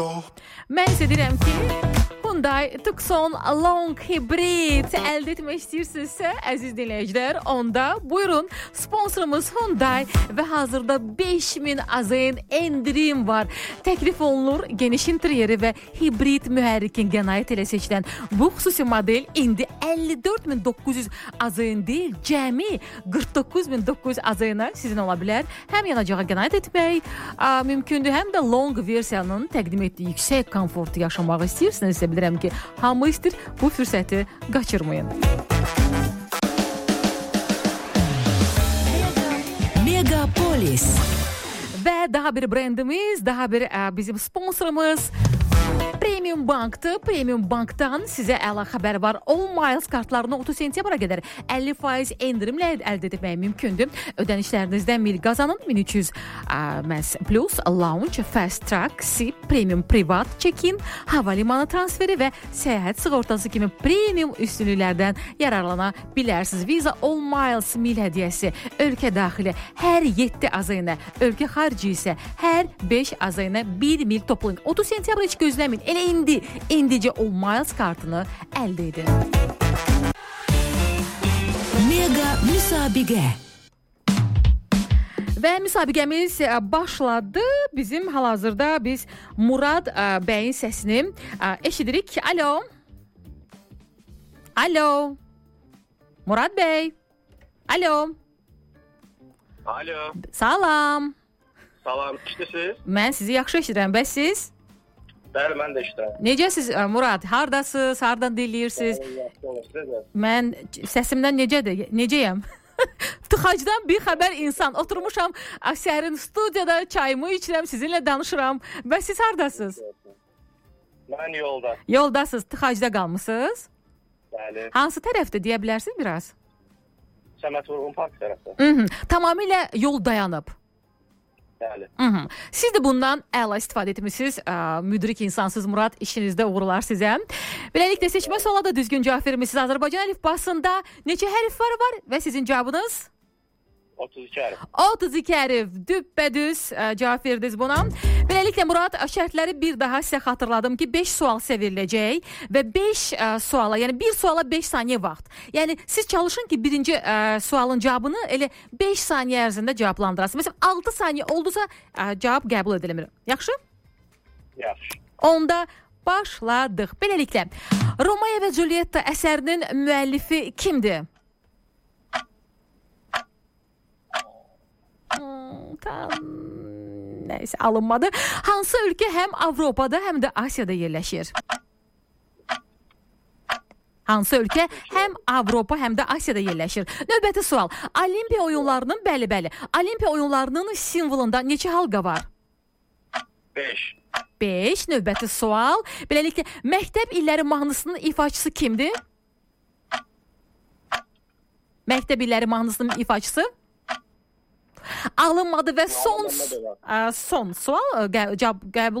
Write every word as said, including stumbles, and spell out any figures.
Mən isə deyirəm ki, Hyundai Tucson Long Hybrid əldə etmək istəyirsinizsə, əziz dinləyicilər, onda buyurun, sponsorumuz Hyundai və hazırda beş min azayın endirim var. Təklif olunur, geniş interyeri və hibrid mühərrikin qənaət ilə seçilən bu xüsusi model indi əlli dörd min doqquz yüz azayın deyil, cəmi qırx doqquz min doqquz yüz azayına sizin ola bilər. Həm yanacağa qənaət etmək a, mümkündür, həm də long versiyanın təqdim etdiyi yüksək komfortu yaşamaq istəyirsinizsə, bilirəm ki, hamı istir, bu fürsəti qaçırmayın. Megapolis. Və daha bir brendimiz, daha bir ə, bizim sponsorumuz Premium Bank'dır. Premium Bank'dan sizə əla xəbər var. on miles kartlarını otuz sentyabra qədər əlli faiz endirimlə əldə etmək mümkündür. Ödənişlərinizdən mil qazanın. min üç yüz plus, lounge, fast track, sip, premium privat check-in, havalimanı transferi və səyahət sığortası kimi premium üstünlüklərdən yararlana bilərsiniz. Visa on miles mil hədiyyəsi ölkə daxili hər yeddi azayına, ölkə xarici isə hər beş azayına bir mil toplayın. otuz sentyabra heç gözləmin. Elə indi, indicə on miles kartını əldə edin. Mega müsabiqə. Və müsabiqəmiz başladı. Bizim hal-hazırda biz Murad ə, bəyin səsini ə, eşidirik. Alo. Alo. Murad bəy. Alo. Alo. Salam. Salam. İştəsiz? Mən sizi yaxşı eşidirəm. Bəs siz? Bəli, mən də iştəyim. Necəsiz Murad? Hardasınız? Hardan dinləyirsiniz? Mən səsimdən necədir? Necəyəm? Tıxacdan bir xəbər insan. Oturmuşam səhərin studiyada, çayımı içirəm, sizinlə danışıram. Və siz hardasınız? Mən yolda. Yoldasınız, tıxacda qalmısınız? Bəli. Hansı tərəfdə deyə bilərsiniz biraz? Səmət Vurğun Park tərəfdə. Hı -hı. Tamamilə yol dayanıb. Bəli. Hı -hı. Siz də bundan əla istifadə etmişsiniz. Ə, müdrik insansız Murad, işinizdə uğurlar sizə. Beləliklə seçmə suala da düzgün cavab vermişsiniz. Azərbaycan əlifbasında neçə hərflər var və sizin cavabınız? otuz iki hərf. otuz iki hərf. Düppədüz ə, cavab verdiniz buna. Beləliklə Murad, şərtləri bir daha sizə xatırladım ki, beş sual sizə veriləcək və beş ə, suala, yəni bir suala beş saniyə vaxt. Yəni siz çalışın ki, birinci ə, sualın cavabını elə beş saniyə ərzində cavablandırasınız. Məsələn, altı saniyə oldusa ə, cavab qəbul edilir. Yaxşı? Yaxşı. Onda başladıq. Beləliklə, Romeo və Julietta əsərinin müəllifi kimdir? Hmm, tam nəysə alınmadı. Hansı ölkə həm Avropada, həm də Asiyada yerləşir? Hansı ölkə həm Avropa, həm də Asiyada yerləşir? Növbəti sual. Olimpiya oyunlarının, bəli, bəli, Olimpiya oyunlarının simvolunda neçə halqa var? beş. beş. Növbəti sual. Beləliklə, məktəb illəri mahnısının ifaçısı kimdir? Məktəb illəri mahnısının ifaçısı? Alınmadı və son, son sual qəbul